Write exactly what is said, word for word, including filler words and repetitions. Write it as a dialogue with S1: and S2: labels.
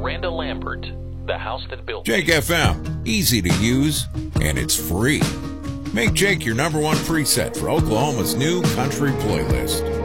S1: Miranda Lambert, the house that built
S2: Jake
S1: me.
S2: F M, easy to use, and it's free. Make Jake your number one preset for Oklahoma's new country playlist.